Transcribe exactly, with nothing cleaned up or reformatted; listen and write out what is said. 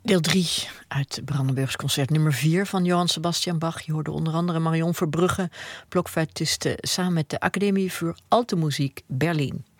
Deel drie uit Brandenburgs concert nummer vier van Johann Sebastian Bach. Je hoorde onder andere Marion Verbrugge, blokfluitiste, samen met de Academie für Alte Musik Berlin.